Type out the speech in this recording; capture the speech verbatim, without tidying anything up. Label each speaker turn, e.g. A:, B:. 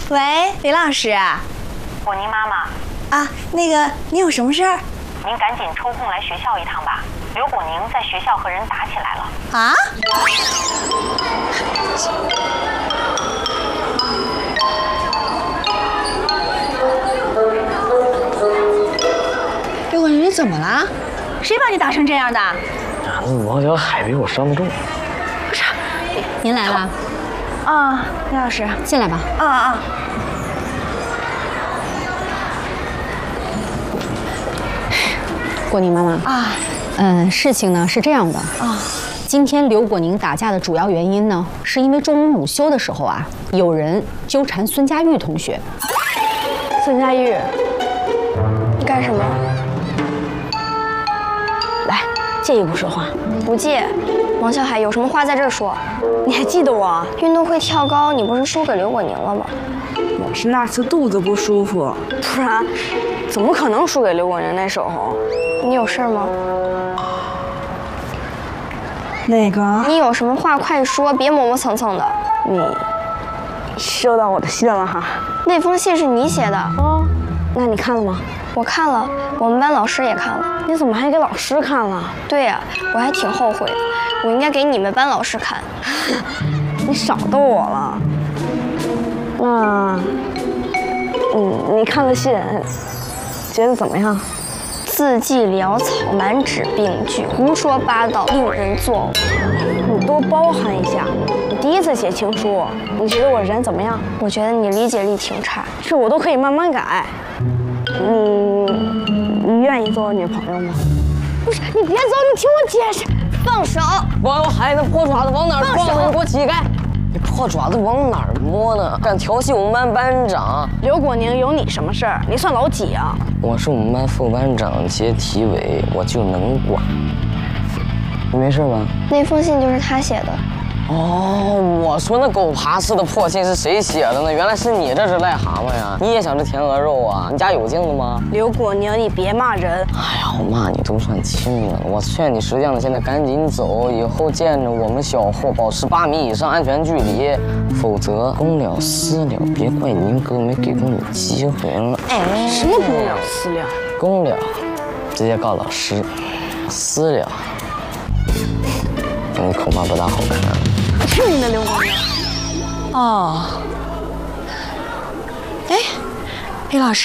A: 喂，李老师。
B: 果宁妈妈。
A: 啊，那个，您有什么事儿？
B: 您赶紧抽空来学校一趟吧。刘果宁在学校和人打起来了。
A: 啊？刘果宁，你怎么了？谁把你打成这样的？
C: 啊，那王小海比我伤得重。
A: 不是，
D: 您来了。
A: 啊，李老师，
D: 进来吧。
A: 啊啊。
D: 果宁妈妈啊，嗯，事情呢是这样的啊，今天刘果宁打架的主要原因呢，是因为中午午休的时候啊，有人纠缠孙佳玉同学。
E: 孙佳玉，你干什么？
F: 来，借一步说话。
E: 不借。王小海有什么话在这儿说。
F: 你还记得我？
E: 运动会跳高，你不是输给刘果宁了吗？
F: 我是那次肚子不舒服，不然怎么可能输给刘果宁那手？
E: 你有事吗？
F: 那个，
E: 你有什么话快说，别磨磨蹭蹭的。
F: 你收到我的信了哈？
E: 那封信是你写的。
F: 哦，那你看了吗？
E: 我看了，我们班老师也看了。
F: 你怎么还给老师看了？
E: 对呀、啊，我还挺后悔的，我应该给你们班老师看。
F: 你少逗我了。那，嗯，你看了信，觉得怎么样？
E: 字迹潦草，满纸病句，胡说八道，令人作呕。
F: 你多包涵一下，我第一次写情书，你觉得我人怎么样？
E: 我觉得你理解力挺差，
F: 这我都可以慢慢改。你，你愿意做我女朋友吗？不是，你别走，你听我解释。
E: 放手！
C: 王小海，那破爪子往哪儿放呢？你给我起开！你破爪子往哪儿摸呢？敢调戏我们班班长？
F: 刘果宁有你什么事儿？你算老几啊？
C: 我是我们班副班长兼体委，我就能管。你没事吧？
E: 那封信就是他写的。
C: 哦，我说那狗爬式的破信是谁写的呢？原来是你这只癞蛤蟆呀！你也想吃天鹅肉啊？你家有镜子吗？
F: 刘果宁，你别骂人。
C: 哎呀，我骂你都算轻了。我劝你识相的，现在赶紧走，以后见着我们小霍保持八米以上安全距离，否则公了私了，别怪宁哥没给过你机会了。
F: 哎，什么公了私了？
C: 公了，直接告老师；私了，你恐怕不大好看。
F: 去你的刘果宁！
A: 哦，哎，李老师，